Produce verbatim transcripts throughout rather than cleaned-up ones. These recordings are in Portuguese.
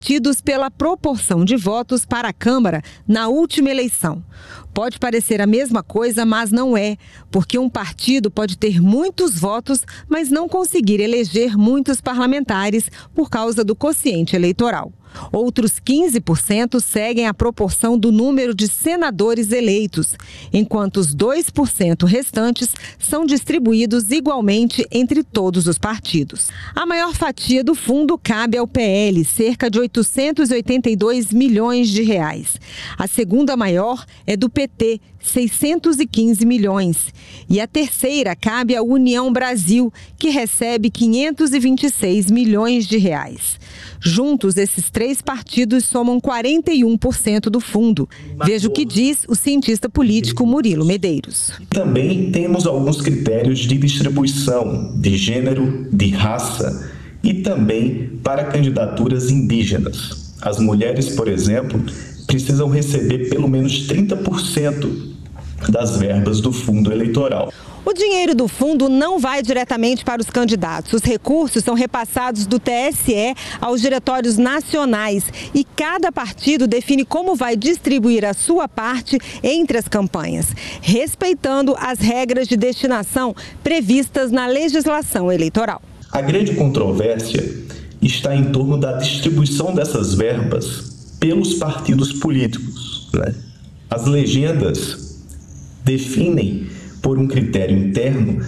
partidos pela proporção de votos para a Câmara na última eleição. Pode parecer a mesma coisa, mas não é, porque um partido pode ter muitos votos, mas não conseguir eleger muitos parlamentares por causa do quociente eleitoral. Outros quinze por cento seguem a proporção do número de senadores eleitos, enquanto os dois por cento restantes são distribuídos igualmente entre todos os partidos. A maior fatia do fundo cabe ao P L, cerca de oitocentos e oitenta e dois milhões de reais. A segunda maior é do P T, seiscentos e quinze milhões. E a terceira cabe à União Brasil, que recebe quinhentos e vinte e seis milhões de reais. Juntos, esses três partidos somam quarenta e um por cento do fundo. Veja o que diz o cientista político Murilo Medeiros. Também temos alguns critérios de distribuição, de gênero, de raça e também para candidaturas indígenas. As mulheres, por exemplo, precisam receber pelo menos trinta por cento das verbas do fundo eleitoral. O dinheiro do fundo não vai diretamente para os candidatos. Os recursos são repassados do T S E aos diretórios nacionais e cada partido define como vai distribuir a sua parte entre as campanhas, respeitando as regras de destinação previstas na legislação eleitoral. A grande controvérsia está em torno da distribuição dessas verbas pelos partidos políticos, né? As legendas definem por um critério interno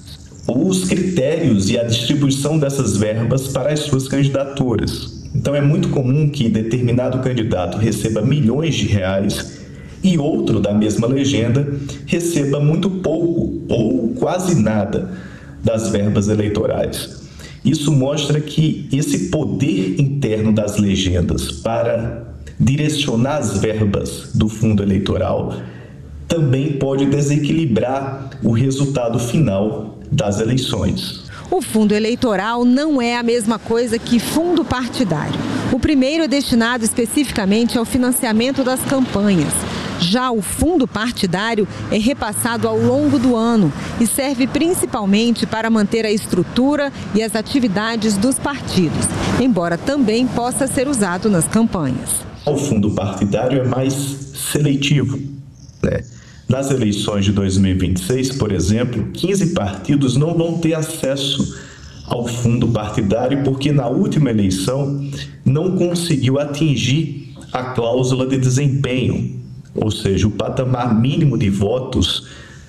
os critérios e a distribuição dessas verbas para as suas candidaturas. Então é muito comum que determinado candidato receba milhões de reais e outro da mesma legenda receba muito pouco ou quase nada das verbas eleitorais. Isso mostra que esse poder interno das legendas para direcionar as verbas do fundo eleitoral também pode desequilibrar o resultado final das eleições. O fundo eleitoral não é a mesma coisa que fundo partidário. O primeiro é destinado especificamente ao financiamento das campanhas. Já o fundo partidário é repassado ao longo do ano e serve principalmente para manter a estrutura e as atividades dos partidos, embora também possa ser usado nas campanhas. O fundo partidário é mais seletivo, né? Nas eleições de dois mil e vinte e seis, por exemplo, quinze partidos não vão ter acesso ao fundo partidário porque na última eleição não conseguiu atingir a cláusula de desempenho, ou seja, o patamar mínimo de votos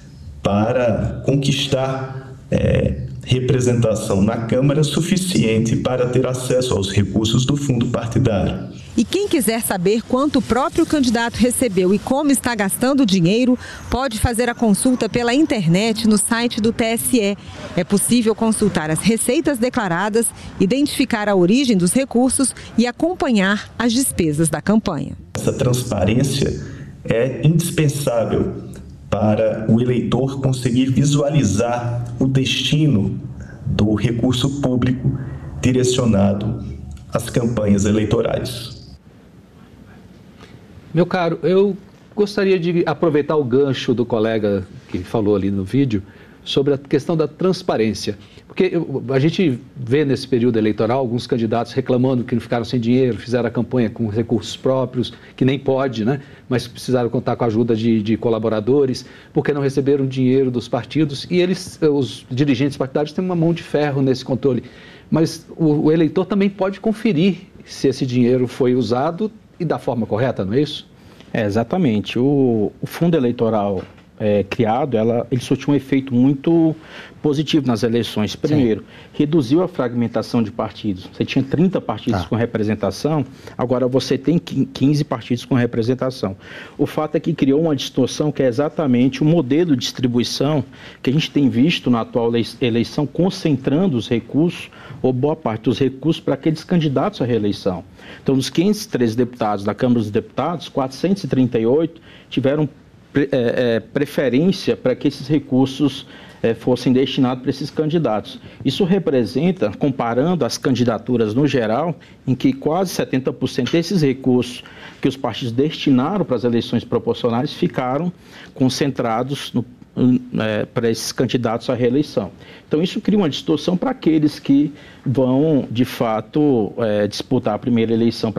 para conquistar é, representação na Câmara suficiente para ter acesso aos recursos do fundo partidário. E quem quiser saber quanto o próprio candidato recebeu e como está gastando o dinheiro, pode fazer a consulta pela internet no site do T S E. É possível consultar as receitas declaradas, identificar a origem dos recursos e acompanhar as despesas da campanha. Essa transparência é indispensável para o eleitor conseguir visualizar o destino do recurso público direcionado às campanhas eleitorais. Meu caro, eu gostaria de aproveitar o gancho do colega que falou ali no vídeo sobre a questão da transparência. Porque a gente vê nesse período eleitoral alguns candidatos reclamando que não ficaram sem dinheiro, fizeram a campanha com recursos próprios, que nem pode, né? Mas precisaram contar com a ajuda de, de colaboradores, porque não receberam dinheiro dos partidos. E eles, os dirigentes partidários, têm uma mão de ferro nesse controle. Mas o, o eleitor também pode conferir se esse dinheiro foi usado e da forma correta, não é isso? É, exatamente. O, o fundo eleitoral é, criado, ela, ele surtiu um efeito muito positivo nas eleições. Primeiro, Sim. reduziu a fragmentação de partidos. Você tinha trinta partidos ah. com representação, agora você tem quinze partidos com representação. O fato é que criou uma distorção que é exatamente o modelo de distribuição que a gente tem visto na atual eleição, concentrando os recursos, ou boa parte dos recursos, para aqueles candidatos à reeleição. Então, dos quinhentos e treze deputados da Câmara dos Deputados, quatrocentos e trinta e oito tiveram pre, é, é, preferência para que esses recursos é, fossem destinados para esses candidatos. Isso representa, comparando as candidaturas no geral, em que quase setenta por cento desses recursos que os partidos destinaram para as eleições proporcionais ficaram concentrados no é, para esses candidatos à reeleição. Então, isso cria uma distorção para aqueles que vão, de fato, é, disputar a primeira eleição